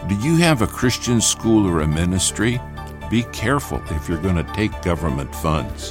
Do you have a Christian school or a ministry? Be careful if you're going to take government funds.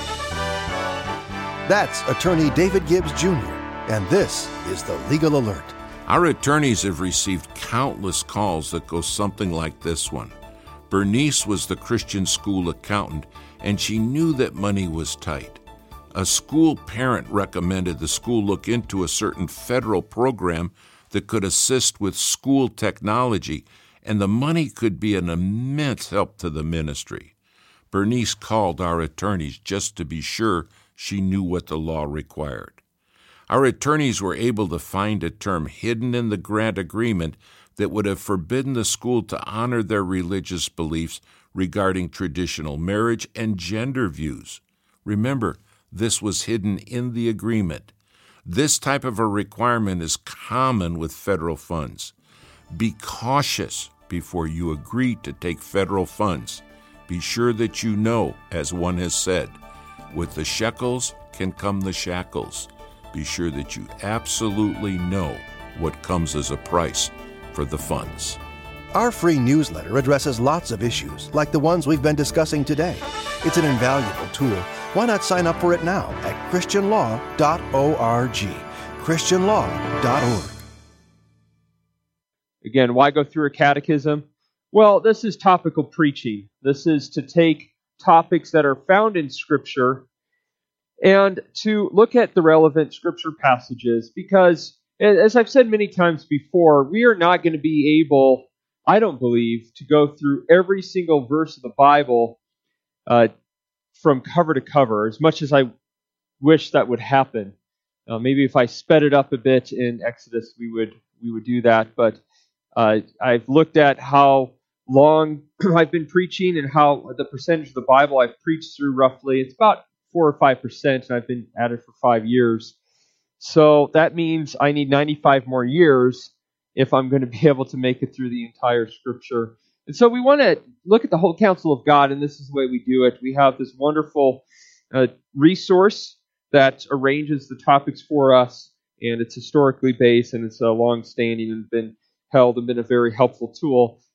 That's attorney David Gibbs Jr., and this is the Legal Alert. Our attorneys have received countless calls that go something like this one. Bernice was the Christian school accountant, and she knew that money was tight. A school parent recommended the school look into a certain federal program that could assist with school technology, and the money could be an immense help to the ministry. Bernice called our attorneys just to be sure she knew what the law required. Our attorneys were able to find a term hidden in the grant agreement that would have forbidden the school to honor their religious beliefs regarding traditional marriage and gender views. Remember, this was hidden in the agreement. This type of a requirement is common with federal funds. Be cautious before you agree to take federal funds. Be sure that you know, as one has said, with the shekels can come the shackles. Be sure that you absolutely know what comes as a price for the funds. Our free newsletter addresses lots of issues, like the ones we've been discussing today. It's an invaluable tool. Why not sign up for it now at christianlaw.org? christianlaw.org. Again, why go through a catechism? Well, this is topical preaching. This is to take topics that are found in Scripture and to look at the relevant Scripture passages, because, as I've said many times before, we are not going to be able, I don't believe, to go through every single verse of the Bible from cover to cover, as much as I wish that would happen. Maybe if I sped it up a bit in Exodus, we would do that, but I've looked at how long I've been preaching and how the percentage of the Bible I've preached through roughly. It's about 4 or 5%, and I've been at it for 5 years. So that means I need 95 more years if I'm going to be able to make it through the entire Scripture. And so we want to look at the whole counsel of God, and this is the way we do it. We have this wonderful resource that arranges the topics for us, and it's historically based, and it's long-standing and been held and been a very helpful tool.